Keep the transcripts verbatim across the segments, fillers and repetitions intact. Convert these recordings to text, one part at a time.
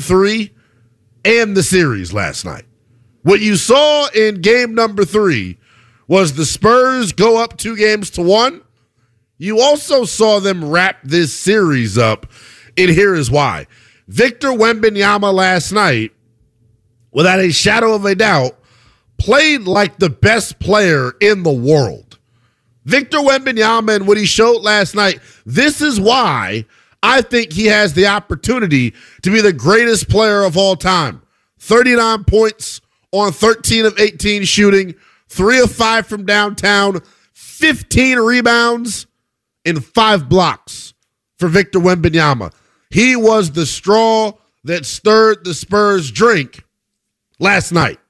three and the series last night. What you saw in game number three was the Spurs go up two games to one. You also saw them wrap this series up, and here is why. Victor Wembanyama last night, without a shadow of a doubt, played like the best player in the world. Victor Wembanyama and what he showed last night, this is why I think he has the opportunity to be the greatest player of all time. thirty-nine points on thirteen of eighteen shooting, three of five from downtown, fifteen rebounds, and five blocks for Victor Wembanyama. He was the straw that stirred the Spurs' drink last night.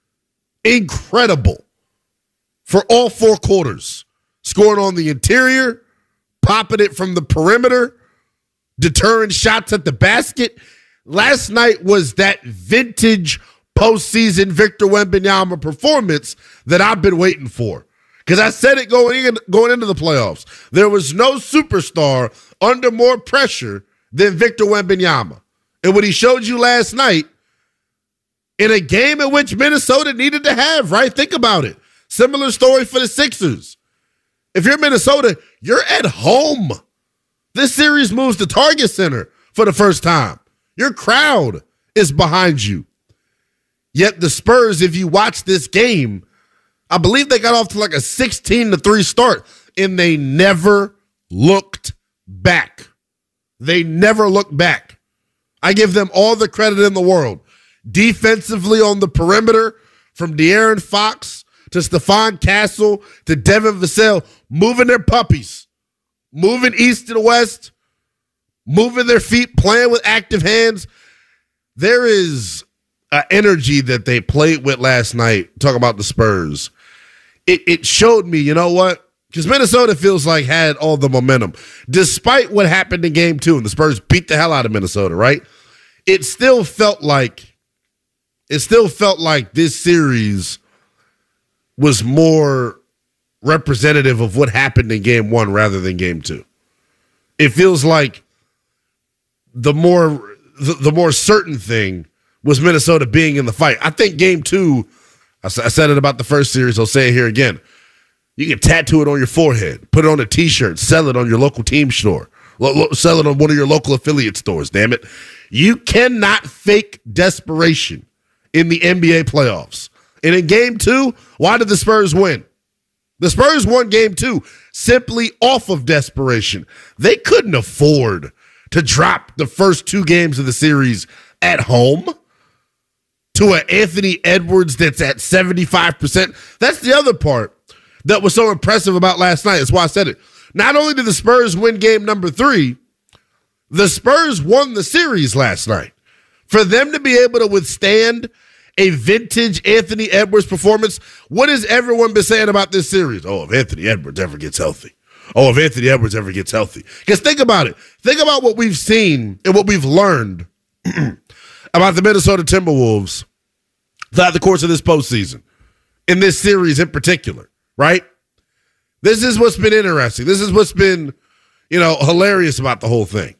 Incredible for all four quarters. Scoring on the interior, popping it from the perimeter, deterring shots at the basket. Last night was that vintage postseason Victor Wembanyama performance that I've been waiting for. Because I said it going, in, going into the playoffs. There was no superstar under more pressure than Victor Wembanyama. And what he showed you last night in a game in which Minnesota needed to have, right? Think about it. Similar story for the Sixers. If you're Minnesota, you're at home. This series moves to Target Center for the first time. Your crowd is behind you. Yet the Spurs, if you watch this game, I believe they got off to like a sixteen to three start, and they never looked back. They never looked back. I give them all the credit in the world. Defensively on the perimeter, from De'Aaron Fox to Stephon Castle to Devin Vassell, moving their puppies, moving east to the west, moving their feet, playing with active hands. There is an energy that they played with last night. Talk about the Spurs. It, it showed me, you know what? Because Minnesota feels like had all the momentum. Despite what happened in game two, and the Spurs beat the hell out of Minnesota, right? It still felt like, it still felt like this series was more representative of what happened in game one rather than game two. It feels like the more the, the more certain thing was Minnesota being in the fight. I think game two, I, I said it about the first series, I'll say it here again. You can tattoo it on your forehead, put it on a T-shirt, sell it on your local team store, lo- lo- sell it on one of your local affiliate stores, damn it. You cannot fake desperation in the N B A playoffs. And in game two, why did the Spurs win? The Spurs won game two simply off of desperation. They couldn't afford to drop the first two games of the series at home to an Anthony Edwards that's at seventy-five percent. That's the other part that was so impressive about last night. That's why I said it. Not only did the Spurs win game number three, the Spurs won the series last night. For them to be able to withstand a vintage Anthony Edwards performance, what has everyone been saying about this series? Oh, if Anthony Edwards ever gets healthy. Oh, if Anthony Edwards ever gets healthy. Because think about it. Think about what we've seen and what we've learned about the Minnesota Timberwolves throughout the course of this postseason, in this series in particular, right? This is what's been interesting. This is what's been, you know, hilarious about the whole thing.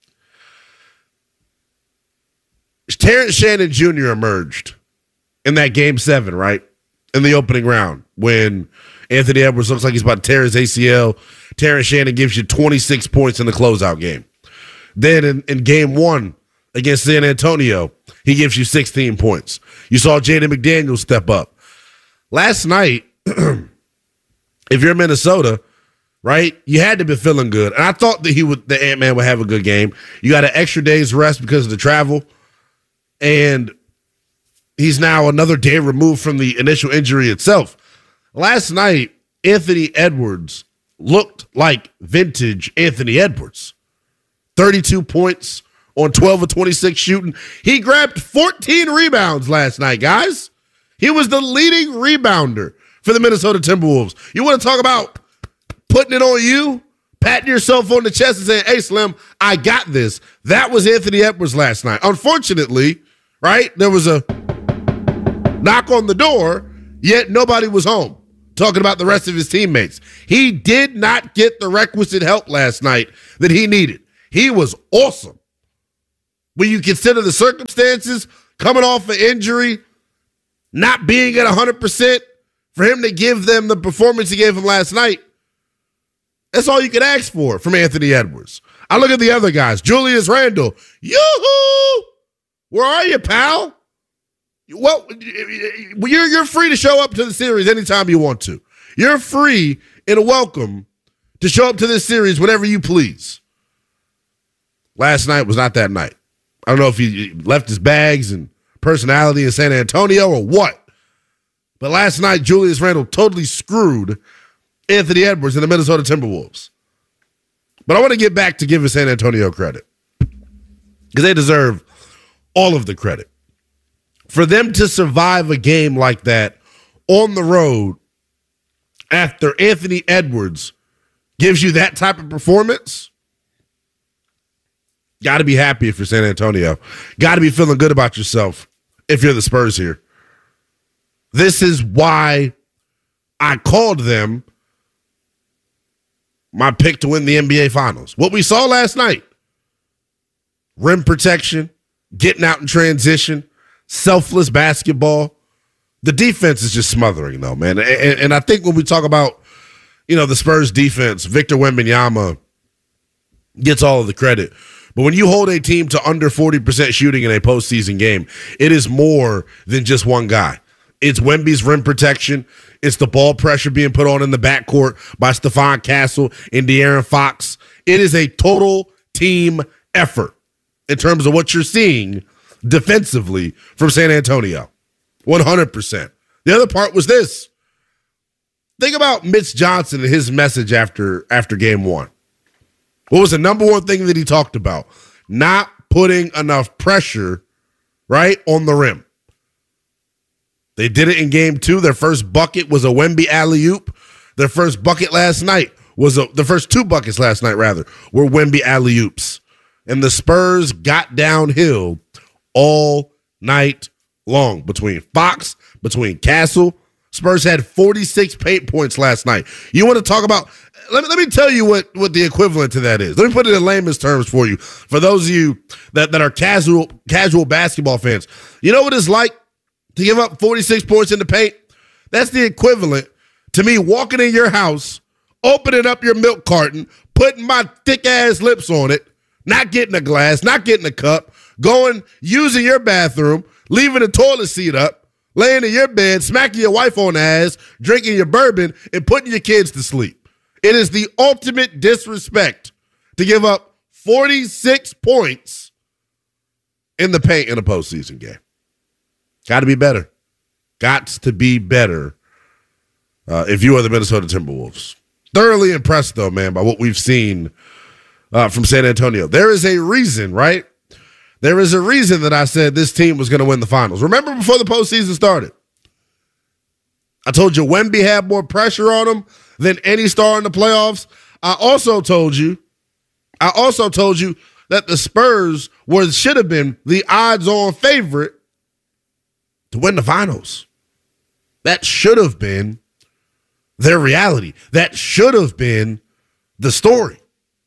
Terrence Shannon Junior emerged in that game seven, right? In the opening round when Anthony Edwards looks like he's about to tear his A C L. Terrence Shannon gives you twenty-six points in the closeout game. Then in, in game one against San Antonio, he gives you sixteen points. You saw Jaden McDaniels step up. Last night, if you're Minnesota, right, you had to be feeling good. And I thought that he would, the Ant-Man would have a good game. You got an extra day's rest because of the travel. And he's now another day removed from the initial injury itself. Last night, Anthony Edwards looked like vintage Anthony Edwards. thirty-two points on twelve of twenty-six shooting. He grabbed fourteen rebounds last night, guys. He was the leading rebounder for the Minnesota Timberwolves. You want to talk about putting it on you, patting yourself on the chest and saying, hey, Slim, I got this. That was Anthony Edwards last night. Unfortunately, right, there was a knock on the door, yet nobody was home. Talking about the rest of his teammates. He did not get the requisite help last night that he needed. He was awesome. when you consider the circumstances, coming off an injury, not being at one hundred percent, for him to give them the performance he gave them last night, that's all you could ask for from Anthony Edwards. I look at the other guys. Julius Randle. Yoo-hoo! Where are you, pal? Well, you're, you're free to show up to the series anytime you want to. You're free and welcome to show up to this series whenever you please. Last night was not that night. I don't know if he left his bags and personality in San Antonio or what. But last night, Julius Randle totally screwed Anthony Edwards and the Minnesota Timberwolves. But I want to get back to giving San Antonio credit, because they deserve all of the credit. For them to survive a game like that on the road after Anthony Edwards gives you that type of performance, got to be happy if you're San Antonio. Got to be feeling good about yourself if you're the Spurs here. This is why I called them my pick to win the N B A Finals. What we saw last night, rim protection, getting out in transition, selfless basketball. The defense is just smothering, though, man. And, and I think when we talk about, you know, the Spurs defense, Victor Wembanyama gets all of the credit. But when you hold a team to under forty percent shooting in a postseason game, it is more than just one guy. It's Wemby's rim protection. It's the ball pressure being put on in the backcourt by Stephon Castle and De'Aaron Fox. It is a total team effort in terms of what you're seeing defensively from San Antonio. one hundred percent. The other part was this. Think about Mitch Johnson and his message after, after game one. What was the number one thing that he talked about? Not putting enough pressure, right, on the rim. They did it in game two. Their first bucket was a Wemby alley-oop. Their first bucket last night was a, the first two buckets last night, rather, were Wemby alley-oops. And the Spurs got downhill all night long between Fox, between Castle. Spurs had forty-six paint points last night. You want to talk about – let me, let me tell you what, what the equivalent to that is. Let me put it in layman's terms for you. For those of you that, that are casual casual basketball fans, you know what it's like to give up forty-six points in the paint? That's the equivalent to me walking in your house, opening up your milk carton, putting my thick-ass lips on it, not getting a glass, not getting a cup, going, using your bathroom, leaving the toilet seat up, laying in your bed, smacking your wife on the ass, drinking your bourbon, and putting your kids to sleep. It is the ultimate disrespect to give up forty-six points in the paint in a postseason game. Got to be better. Got to be better uh, if you are the Minnesota Timberwolves. Thoroughly impressed, though, man, by what we've seen uh, from San Antonio. There is a reason, right? There is a reason that I said this team was going to win the finals. Remember before the postseason started? I told you Wemby had more pressure on him than any star in the playoffs. I also told you, I also told you that the Spurs were should have been the odds-on favorite to win the finals. That should have been their reality. That should have been the story.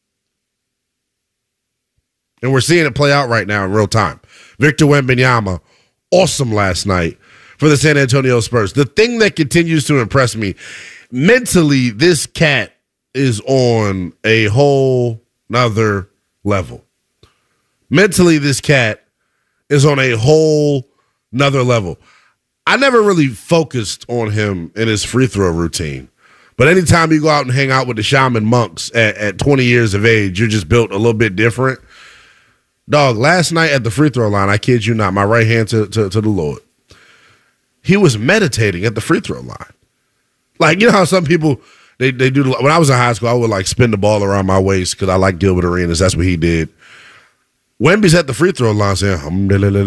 And we're seeing it play out right now in real time. Victor Wembanyama, awesome last night for the San Antonio Spurs. The thing that continues to impress me, mentally, this cat is on a whole nother level. Mentally, this cat is on a whole nother level. I never really focused on him in his free throw routine. But anytime you go out and hang out with the shaman monks at, at twenty years of age, you're just built a little bit different. Dog, last night at the free throw line, I kid you not, my right hand to, to, to the Lord, he was meditating at the free throw line. Like, you know how some people, they, they do, when I was in high school, I would like spin the ball around my waist because I like Gilbert Arenas. That's what he did. Wemby's at the free throw line saying, I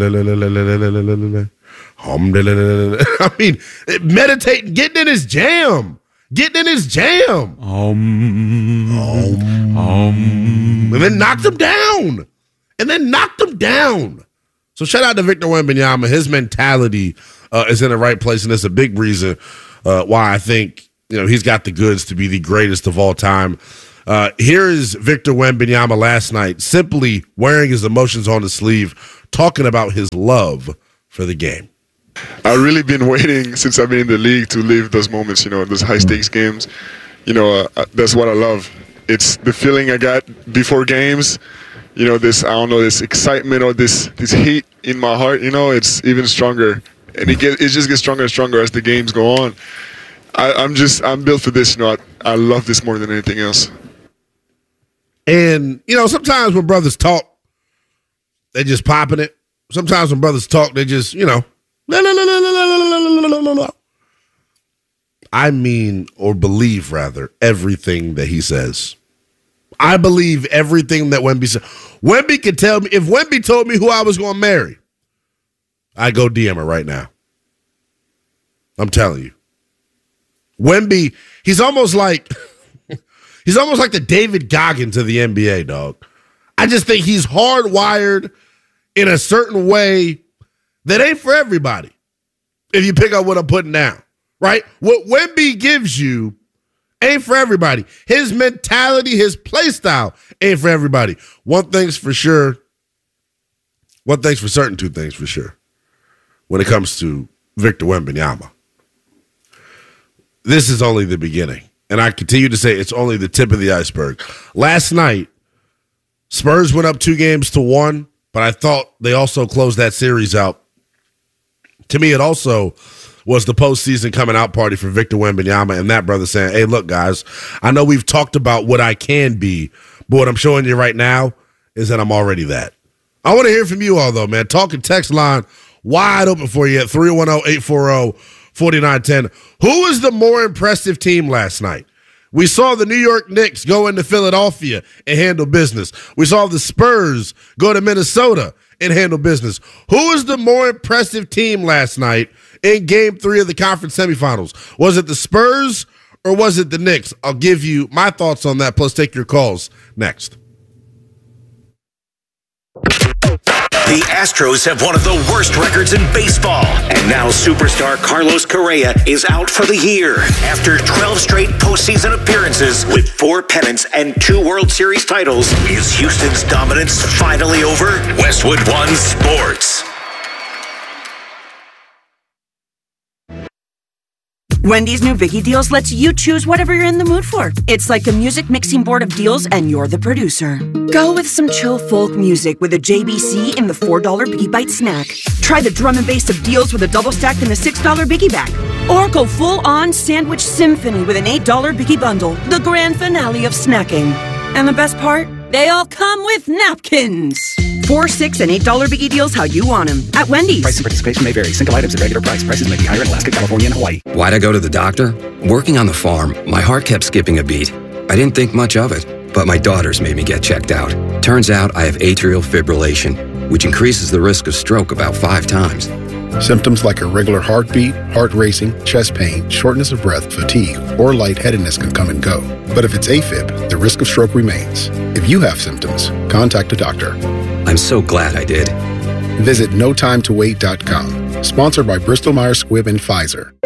mean, meditating, getting in his jam. Getting in his jam. Um, um, um. And then knocked him down. And then knocked him down. So shout out to Victor Wembanyama. His mentality uh, is in the right place, and it's a big reason uh, why I think you know he's got the goods to be the greatest of all time. Uh, here is Victor Wembanyama last night, simply wearing his emotions on his sleeve, talking about his love for the game. I've really been waiting since I've been in the league to live those moments, you know, those high-stakes games. You know, uh, that's what I love. It's the feeling I got before games. You know, this, I don't know, this excitement or this this heat in my heart, you know, it's even stronger. And it get, it just gets stronger and stronger as the games go on. I, I'm just, I'm built for this, you know, I, I love this more than anything else. And, you know, sometimes when brothers talk, they just popping it. Sometimes when brothers talk, they just, you know, la, la, la, la, la, la, la, la, la, la. I mean, or believe rather, everything that he says. I believe everything that Wemby said. Wemby could tell me, if Wemby told me who I was going to marry, I'd go D M her right now. I'm telling you. Wemby, he's almost like, he's almost like the David Goggins of the N B A, dog. I just think he's hardwired in a certain way that ain't for everybody. If you pick up what I'm putting down, right? What Wemby gives you ain't for everybody. His mentality, his play style ain't for everybody. One thing's for sure. One thing's for certain, two things for sure. When it comes to Victor Wembanyama, this is only the beginning. And I continue to say it's only the tip of the iceberg. Last night, Spurs went up two games to one, but I thought they also closed that series out. To me, it also was the postseason coming out party for Victor Wembanyama and that brother saying, hey, look, guys, I know we've talked about what I can be, but what I'm showing you right now is that I'm already that. I want to hear from you all, though, man. Talking text line wide open for you at three one zero, eight four zero, four nine one zero. Who was the more impressive team last night? We saw the New York Knicks go into Philadelphia and handle business. We saw the Spurs go to Minnesota and handle business. Who was the more impressive team last night in game three of the conference semifinals? Was it the Spurs or was it the Knicks? I'll give you my thoughts on that, plus take your calls next. The Astros have one of the worst records in baseball. And now superstar Carlos Correa is out for the year after twelve straight postseason appearances with four pennants and two World Series titles. Is Houston's dominance finally over? Westwood One Sports. Wendy's new Biggie Deals lets you choose whatever you're in the mood for. It's like a music mixing board of deals, and you're the producer. Go with some chill folk music with a J B C in the four dollar Biggie Bite snack. Try the drum and bass of deals with a double stack in the six dollar Biggie Bag. Or go full-on sandwich symphony with an eight dollar Biggie Bundle, the grand finale of snacking. And the best part? They all come with napkins. Four, six, and eight dollar Biggie Deals how you want them at Wendy's. Price and participation may vary. Single items at regular price. Prices may be higher in Alaska, California, and Hawaii. Why'd I go to the doctor? Working on the farm, my heart kept skipping a beat. I didn't think much of it, but my daughters made me get checked out. Turns out I have atrial fibrillation, which increases the risk of stroke about five times. Symptoms like irregular heartbeat, heart racing, chest pain, shortness of breath, fatigue, or lightheadedness can come and go. But if it's AFib, the risk of stroke remains. If you have symptoms, contact a doctor. I'm so glad I did. Visit no time to wait dot com. Sponsored by Bristol Myers Squibb and Pfizer.